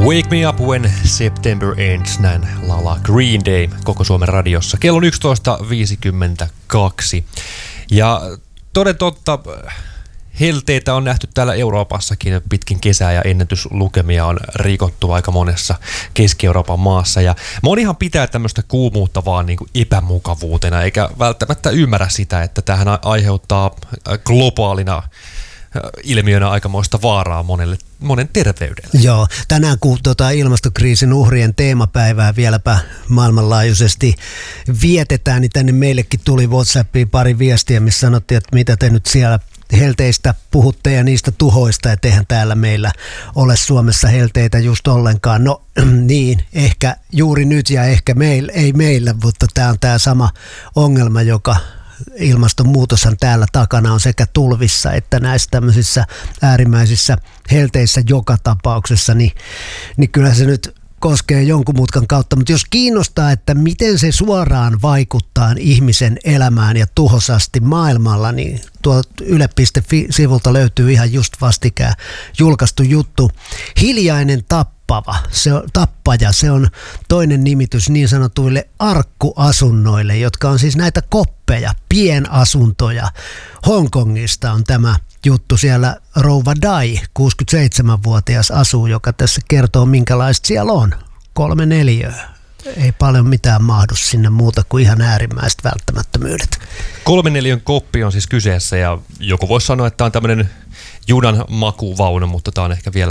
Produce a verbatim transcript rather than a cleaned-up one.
Wake me up when September ends, näin laulaa Green Day koko Suomen radiossa. Kello on yksitoista viisikymmentäkaksi. Ja toden totta, helteitä on nähty täällä Euroopassakin pitkin kesää ja ennätyslukemia on rikottu aika monessa Keski-Euroopan maassa. Ja monihan pitää tämmöistä kuumuutta vaan niin kuin epämukavuutena, eikä välttämättä ymmärrä sitä, että tämähän aiheuttaa globaalina ilmiönä aikamoista vaaraa monelle, monen terveydelle. Joo, tänään kun tuota ilmastokriisin uhrien teemapäivää vieläpä maailmanlaajuisesti vietetään, niin tänne meillekin tuli WhatsAppiin pari viestiä, missä sanottiin, että mitä te nyt siellä helteistä puhutte ja niistä tuhoista, että eihän täällä meillä ole Suomessa helteitä just ollenkaan. No niin, ehkä juuri nyt ja ehkä meillä, ei meillä, mutta tämä on tämä sama ongelma, joka ilmastonmuutoshan täällä takana on sekä tulvissa että näissä tämmöisissä äärimmäisissä helteissä joka tapauksessa, niin, niin kyllä se nyt koskee jonkun mutkan kautta. Mutta jos kiinnostaa, että miten se suoraan vaikuttaa ihmisen elämään ja tuhosasti maailmalla, niin tuolta yle piste fi-sivulta löytyy ihan just vastikään julkaistu juttu. Hiljainen tappava, se on, tappaja, se on toinen nimitys niin sanotuille arkkuasunnoille, jotka on siis näitä koppeja, pienasuntoja. Hongkongista on tämä juttu, siellä rouva Dai, kuusikymmentäseitsemänvuotias asuu, joka tässä kertoo minkälaista siellä on. Kolme neliöä. Ei paljon mitään mahdu sinne muuta kuin ihan äärimmäiset välttämättömyydet. Kolmen neliön koppi on siis kyseessä ja joku voisi sanoa, että tämä on tämmöinen junan makuvaunu, mutta tämä on ehkä vielä